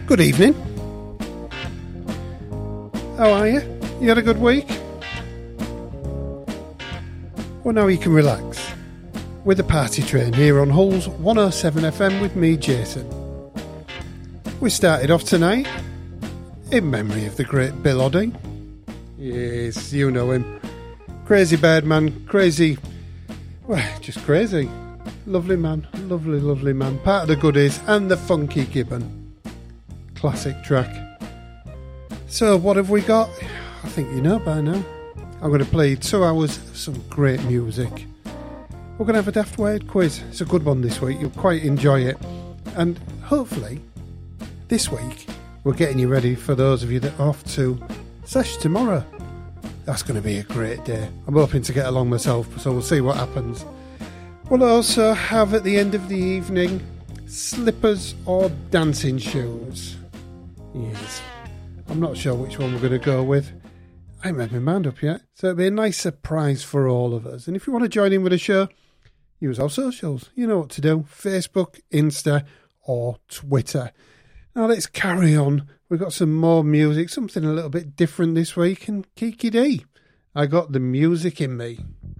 Good evening. How are you? You had a good week? Well, now you can relax with the Party Train here on Hull's 107 FM with me, Jason. We started off tonight in memory of the great Bill Oddie. Yes, you know him. Crazy Birdman, crazy, well, just crazy. Lovely man, lovely, lovely man. Part of the Goodies and the Funky Gibbon. Classic track. So what have we got? I think you know by now. I'm going to play 2 hours of some great music. We're going to have a Daft Wade quiz. It's a good one this week. You'll quite enjoy it. And hopefully, this week, we're getting you ready for those of you that are off to Sesh tomorrow. That's going to be a great day. I'm hoping to get along myself, so we'll see what happens. We'll also have at the end of the evening, slippers or dancing shoes. Yes. I'm not sure which one we're going to go with. I haven't made my mind up yet. So it'll be a nice surprise for all of us. And if you want to join in with the show, use our socials. You know what to do. Facebook, Insta or Twitter. Now let's carry on. We've got some more music, something a little bit different this week. And Kiki D, I got the music in me.